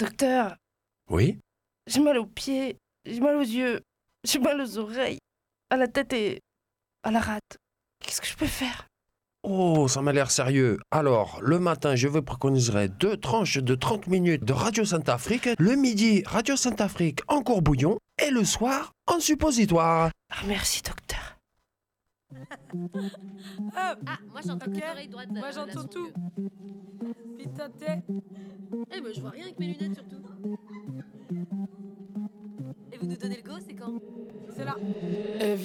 Docteur, Oui? j'ai mal aux pieds, j'ai mal aux yeux, j'ai mal aux oreilles, à la tête et à la rate. Qu'est-ce que je peux faire? Oh, ça m'a l'air sérieux. Alors, le matin, je vous préconiserai 2 tranches de 30 minutes de Radio Sainte-Afrique. Le midi, Radio Sainte-Afrique en courbouillon. Et le soir, en suppositoire. Ah, merci, docteur. Ah, moi j'entends que Ok. l'oreille droite. Moi, la j'entends sonde. tout. Putain, t'es. Eh ben je vois rien avec mes lunettes surtout. Et vous nous donnez le go, c'est quand? C'est là.